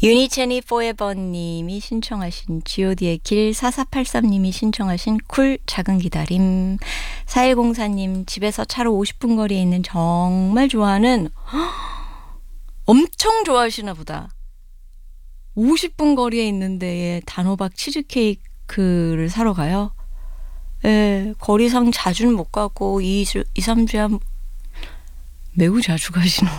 유니체니 포에버님이 신청하신 god의 길, 4483님이 신청하신 쿨 작은 기다림, 4104님 집에서 차로 50분 거리에 있는 정말 좋아하는 엄청 좋아하시나 보다. 50분 거리에 있는데 단호박 치즈케이크를 사러 가요. 예, 거리상 자주는 못 가고 2-3주에 매우 자주 가시는군.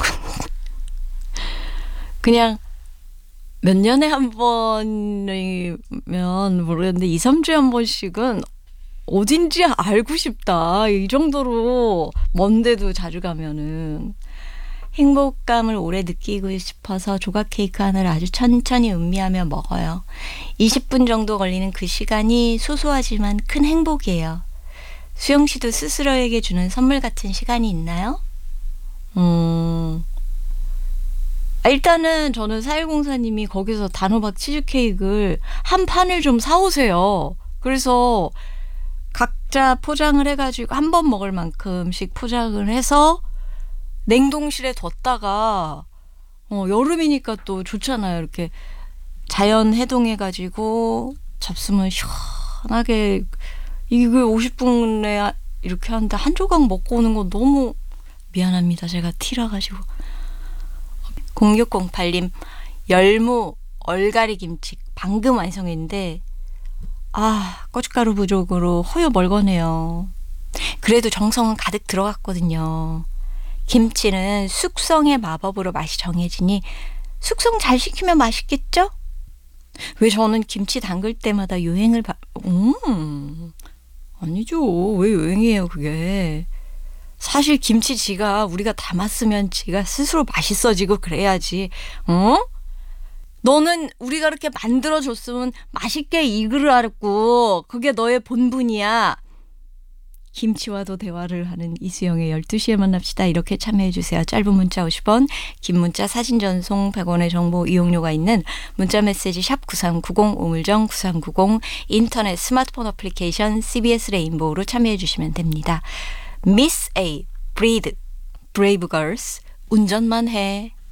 그냥 몇 년에 한 번이면 모르겠는데 2-3주에 한 번씩은 어딘지 알고 싶다. 이 정도로 먼데도 자주 가면은 행복감을 오래 느끼고 싶어서 조각 케이크 하나를 아주 천천히 음미하며 먹어요. 20분 정도 걸리는 그 시간이 소소하지만 큰 행복이에요. 수영 씨도 스스로에게 주는 선물 같은 시간이 있나요? 일단은 저는 4104님이 거기서 단호박 치즈케이크를 한 판을 좀 사오세요. 그래서 각자 포장을 해가지고 한 번 먹을 만큼씩 포장을 해서 냉동실에 뒀다가 여름이니까 또 좋잖아요. 이렇게 자연 해동해가지고 접수면 시원하게 이게 50분에 이렇게 하는데 한 조각 먹고 오는 건 너무 미안합니다. 제가 티라가지고. 0608님 열무 얼갈이 김치 방금 완성했는데 고춧가루 부족으로 허여 멀거네요. 그래도 정성은 가득 들어갔거든요. 김치는 숙성의 마법으로 맛이 정해지니 숙성 잘 시키면 맛있겠죠? 왜 저는 김치 담글 때마다 유행을 아니죠. 왜 유행이에요 그게. 사실 김치 지가 우리가 담았으면 지가 스스로 맛있어지고 그래야지. 너는 우리가 이렇게 만들어줬으면 맛있게 익으라고. 그게 너의 본분이야. 김치와도 대화를 하는 이수영의 12시에 만납시다. 이렇게 참여해주세요. 짧은 문자 50원, 긴 문자 사진 전송 100원의 정보 이용료가 있는 문자 메시지 샵 9390, 우물정 9390, 인터넷 스마트폰 어플리케이션 CBS 레인보우로 참여해주시면 됩니다. Miss A, Breathe, Brave Girls, 운전만 해.